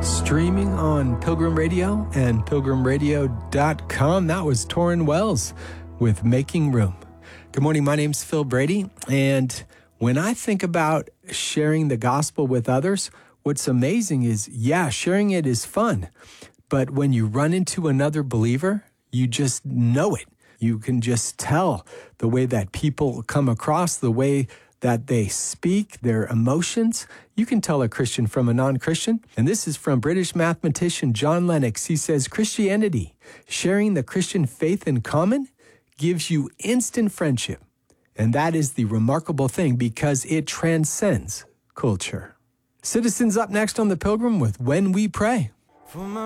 Streaming on Pilgrim Radio and pilgrimradio.com. That was Torrin Wells with Making Room. Good morning. My name's Phil Brady. And when I think about sharing the gospel with others, what's amazing is, sharing it is fun. But when you run into another believer, you just know it. You can just tell the way that people come across, the way that they speak, their emotions. You can tell a Christian from a non-Christian. And this is from British mathematician John Lennox. He says, Christianity, sharing the Christian faith in common, gives you instant friendship. And that is the remarkable thing because it transcends culture. Citizens up next on The Pilgrim with When We Pray.